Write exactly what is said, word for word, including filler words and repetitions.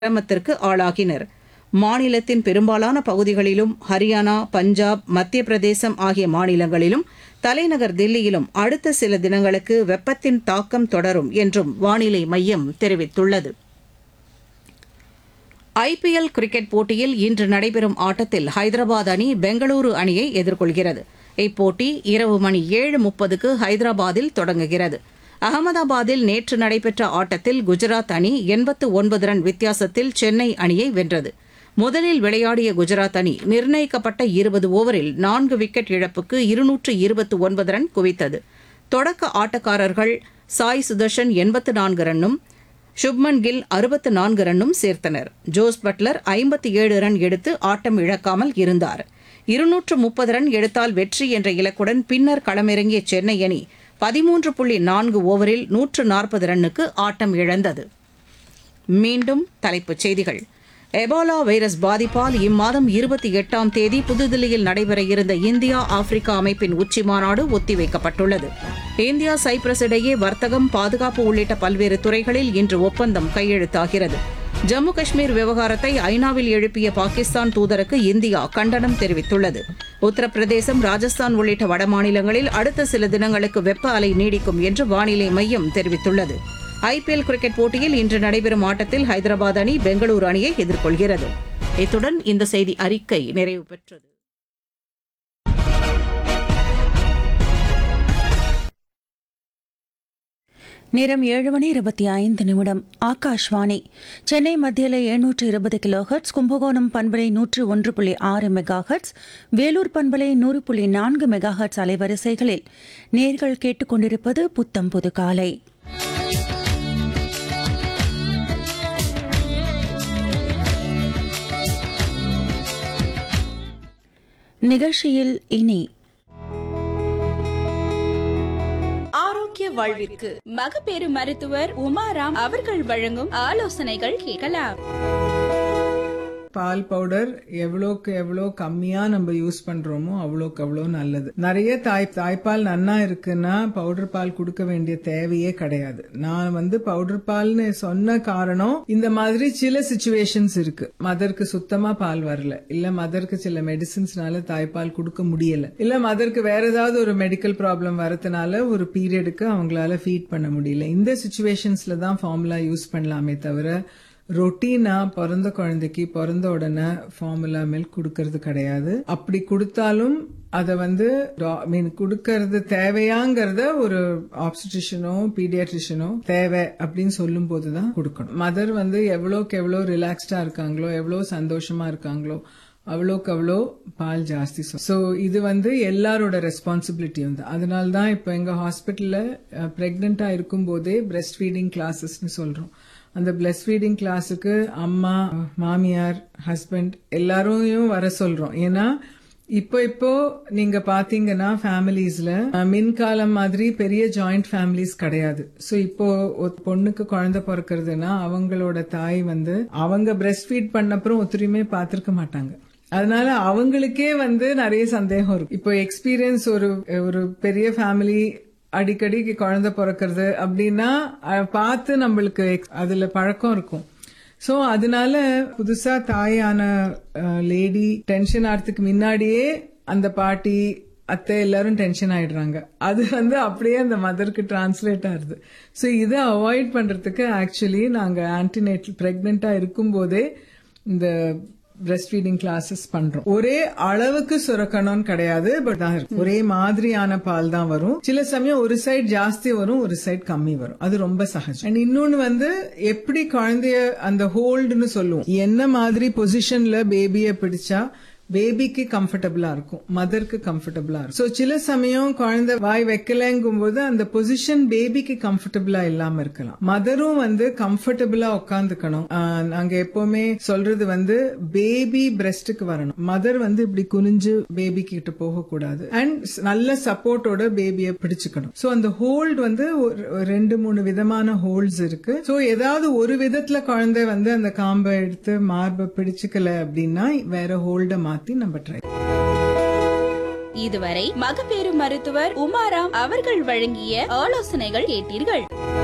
சிரமத்திற்கு ஆளாகினர். மாநிலத்தின் பெரும்பாலான பகுதிகளிலும் ஹரியானா, பஞ்சாப், மத்திய பிரதேசம் ஆகிய மாநிலங்களிலும் தலைநகர் தில்லியிலும் அடுத்த சில தினங்களுக்கு வெப்பத்தின் தாக்கம் தொடரும் என்றும் வானிலை மையம் தெரிவித்துள்ளது. ஐபிஎல் கிரிக்கெட் போட்டியில் இன்று நடைபெறும் ஆட்டத்தில் ஹைதராபாத் அணி பெங்களூரு அணியை எதிர்கொள்கிறது. இப்போட்டி இரவு மணி ஏழு முப்பதுக்கு ஹைதராபாத்தில் தொடங்குகிறது. அகமதாபாத்தில் நேற்று நடைபெற்ற ஆட்டத்தில் குஜராத் அணி எண்பத்து ஒன்பது ரன் வித்தியாசத்தில் சென்னை அணியை வென்றது. முதலில் விளையாடிய குஜராத் அணி நிர்ணயிக்கப்பட்ட இருபது ஓவரில் நான்கு விக்கெட் இழப்புக்கு இருநூற்று இருபத்து ஒன்பது ரன் குவித்தது. தொடக்க ஆட்டக்காரர்கள் சாய் சுதர்ஷன் எண்பத்து நான்கு ரன்னும் சுப்மன் கில் அறுபத்து நான்கு ரன்னும் சேர்த்தனர். ஜோஸ் பட்லர் ஐம்பத்து ஏழு ரன் எடுத்து ஆட்டம் இழக்காமல் இருந்தார். இருநூற்று முப்பது ரன் எடுத்தால் வெற்றி என்ற இலக்குடன் பின்னர் களமிறங்கிய சென்னை அணி பதிமூன்று புள்ளி நான்கு ஓவரில் நூற்று நாற்பது ரன்னுக்கு ஆட்டம் இழந்தது. மீண்டும் தலைப்புச் செய்திகள். எபோலா வைரஸ் பாதிப்பால் இம்மாதம் இருபத்தி எட்டாம் தேதி புதுதில்லியில் நடைபெற இருந்த இந்தியா ஆப்பிரிக்கா அமைப்பின் உச்சிமாநாடு ஒத்திவைக்கப்பட்டுள்ளது. இந்தியா சைப்ரஸ் இடையே வர்த்தகம், பாதுகாப்பு உள்ளிட்ட பல்வேறு துறைகளில் இன்று ஒப்பந்தம் கையெழுத்தாகிறது. ஜம்மு காஷ்மீர் விவகாரத்தை ஐநாவில் எழுப்பிய பாகிஸ்தான் தூதருக்கு இந்தியா கண்டனம் தெரிவித்துள்ளது. உத்தரப்பிரதேசம், ராஜஸ்தான் உள்ளிட்ட வடமாநிலங்களில் அடுத்த சில தினங்களுக்கு வெப்ப அலை நீடிக்கும் என்று வானிலை மையம் தெரிவித்துள்ளது. ஐபிஎல் கிரிக்கெட் போட்டியில் இன்று நடைபெறும் ஆட்டத்தில் ஹைதராபாத் அணி பெங்களூரு அணியை எதிர்கொள்கிறது. இத்துடன் இந்த செய்தி அறிக்கை நிறைவு பெற்றது. நேரம் ஏழு மணி இருபத்தி ஐந்து நிமிடம். ஆகாஷ்வாணி சென்னை மத்தியில் எழுநூற்று இருபது கிலோ ஹெர்ட்ஸ், கும்பகோணம் பண்பலை நூற்று ஒன்று புள்ளி ஆறு மெகா ஹெர்ட்ஸ், வேலூர் பண்பலை நூறு புள்ளி நான்கு மெகா ஹெர்ட்ஸ் அலைவரிசைகளில் நேர்கள் கேட்டுக்கொண்டிருப்பது புத்தம் புது காலை. நிகழ்ச்சியில் இனி ஆரோக்கிய வாழ்விற்கு மகப்பேறு மருத்துவர் உமாராம் அவர்கள் வழங்கும் ஆலோசனைகள் கேட்கலாம். பால் பவுடர் எவ்வளோக்கு எவ்வளோ கம்மியா நம்ம யூஸ் பண்றோமோ அவ்வளோக்கு அவ்வளோ நல்லது. நிறைய தாய் தாய்ப்பால் நன்னா இருக்குன்னா பவுடர் பால் கொடுக்க வேண்டிய தேவையே கிடையாது. நான் வந்து பவுடர் பால்னு சொன்ன காரணம், இந்த மாதிரி சில சிச்சுவேஷன்ஸ் இருக்கு. மதருக்கு சுத்தமா பால் வரல, இல்ல மதருக்கு சில மெடிசின்ஸ்னால தாய்ப்பால் கொடுக்க முடியல, இல்ல மதருக்கு வேற ஏதாவது ஒரு மெடிக்கல் ப்ராப்ளம் வரதுனால ஒரு பீரியடுக்கு அவங்களால ஃபீட் பண்ண முடியல. இந்த சிச்சுவேஷன்ஸ்ல தான் ஃபார்முலா யூஸ் பண்ணலாமே தவிர ரொட்டீனா பிறந்த குழந்தைக்கு பிறந்த உடனே ஃபார்முலா மில்க் கொடுக்கறது கிடையாது. அப்படி கொடுத்தாலும் அதை வந்து மீன் கொடுக்கறது தேவையாங்கிறத ஒரு ஆப்ஸ்டிஷனோ பீடியாட்ரிஷனோ தேவை அப்படின்னு சொல்லும் போதுதான் கொடுக்கணும். மதர் வந்து எவ்வளோக்கு எவ்வளோ ரிலாக்ஸ்டா இருக்காங்களோ, எவ்வளோ சந்தோஷமா இருக்காங்களோ அவ்வளோக்கு அவ்வளோ பால் ஜாஸ்தி. சோ இது வந்து எல்லாரோட ரெஸ்பான்சிபிலிட்டி வந்து. அதனால்தான் இப்ப எங்க ஹாஸ்பிட்டல்ல பிரெக்னெண்டா இருக்கும் போதே பிரெஸ்ட் ஃபீடிங் கிளாஸஸ்ன்னு சொல்றோம். அந்த பிரெஸ்ட் ஃபீடிங் கிளாஸுக்கு அம்மா, மாமியார், ஹஸ்பண்ட் எல்லாரையும் வர சொல்றோம். ஏன்னா இப்போ இப்போ நீங்க பாத்தீங்கன்னா ஃபேமிலிஸ்ல மின்காலம் மாதிரி பெரிய ஜாயிண்ட் ஃபேமிலிஸ் கிடையாது. சோ இப்போ ஒரு பொண்ணுக்கு குழந்தை பிறக்கிறதுனா அவங்களோட தாய் வந்து அவங்க பிரெஸ்ட் ஃபீட் பண்ணப்புறம் ஒத்துரியுமே பாத்திருக்க மாட்டாங்க. அதனால அவங்களுக்கே வந்து நிறைய சந்தேகம் இருக்கும். இப்போ எக்ஸ்பீரியன்ஸ் ஒரு ஒரு பெரிய ஃபேமிலி அடிக்கடி குழந்தை பிறக்கிறது அப்படின்னா பார்த்து நம்மளுக்கு அதுல பழக்கம் இருக்கும். சோ அதனால புதுசா தாயான லேடி டென்ஷன் ஆகிறதுக்கு முன்னாடியே அந்த பாட்டி, அத்தை எல்லாரும் டென்ஷன் ஆயிடுறாங்க. அது வந்து அப்படியே அந்த மதருக்கு டிரான்ஸ்லேட் ஆகுது. சோ இதை அவாய்ட் பண்றதுக்கு ஆக்சுவலி நாங்க ஆன்டினேட்டல் பிரெக்னெண்டா இருக்கும் போதே இந்த பிரெஸ்ட் ஃபீடிங் கிளாஸஸ் பண்றோம். ஒரே அளவுக்கு சுரக்கணும்னு கிடையாது, பட் ஒரே மாதிரியான பால் தான் வரும். சில சமயம் ஒரு சைடு ஜாஸ்தி வரும், ஒரு சைடு கம்மி வரும். அது ரொம்ப சகஜம். அண்ட் இன்னொன்னு வந்து எப்படி குழந்தைய அந்த ஹோல்டுன்னு சொல்லுவோம், என்ன மாதிரி பொசிஷன்ல பேபிய பிடிச்சா பேபிக்கு கம்ஃபர்டபுளா இருக்கும், மதருக்கு கம்ஃபர்டபுளா இருக்கும். சோ சில சமயம் குழந்தை வாய் வைக்கலங்கும் போது அந்த பொசிஷன் பேபிக்கு கம்ஃபர்டபுளா இல்லாம இருக்கலாம். மதரும் வந்து கம்ஃபர்டபுளா உட்காந்துக்கணும். நாங்க எப்பவுமே சொல்றது வந்து பேபி பிரெஸ்டுக்கு வரணும், மதர் வந்து இப்படி குனிஞ்சு பேபி கிட்ட போக கூடாது. அண்ட் நல்ல சப்போர்ட்டோட பேபியை பிடிச்சுக்கணும். சோ அந்த ஹோல்டு வந்து ரெண்டு மூணு விதமான ஹோல்ட்ஸ் இருக்கு. சோ ஏதாவது ஒரு விதத்துல குழந்தை வந்து அந்த காம்பை எடுத்து மார்பை பிடிச்சுக்கல அப்படின்னா வேற ஹோல்ட மாத்தி நம்ம ட்ரை. இதுவரை மகப்பேறு மருத்துவர் உமாராம் அவர்கள் வழங்கிய ஆலோசனைகள் கேட்டீர்கள்.